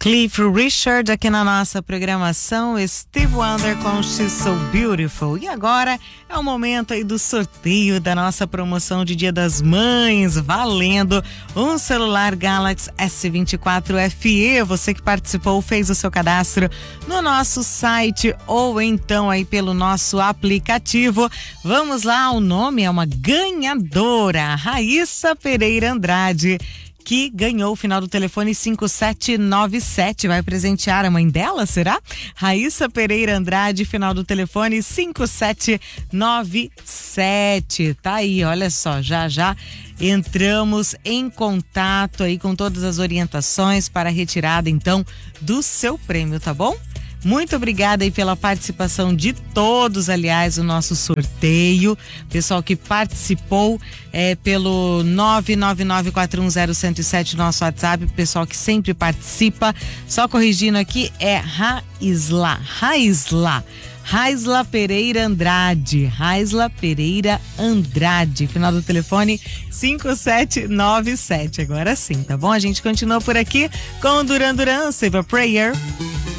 Cliff Richard aqui na nossa programação, Steve Wonder com She's So Beautiful. E agora é o momento aí do sorteio da nossa promoção de Dia das Mães, valendo um celular Galaxy S24 FE. Você que participou, fez o seu cadastro no nosso site ou então aí pelo nosso aplicativo. Vamos lá, o nome é uma ganhadora, Raíssa Pereira Andrade, que ganhou o final do telefone 5797. Vai presentear a mãe dela, será? Raíssa Pereira Andrade, final do telefone 5797. Tá aí, olha só, já entramos em contato aí com todas as orientações para a retirada, então, do seu prêmio, tá bom? Muito obrigada aí pela participação de todos, aliás, o nosso sorteio. Pessoal que participou pelo 999410107, nosso WhatsApp, pessoal que sempre participa. Só corrigindo aqui, é Raisla Pereira Andrade. Raisla Pereira Andrade. Final do telefone 5797. Agora sim, tá bom? A gente continua por aqui com o Duran Duran, Save a Prayer.